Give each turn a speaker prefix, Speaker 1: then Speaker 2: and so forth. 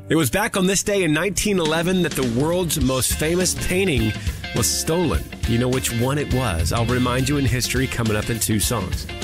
Speaker 1: It was back on this day in 1911 that the world's most famous painting was stolen. Do you know which one it was? I'll remind you in history coming up in 2 songs.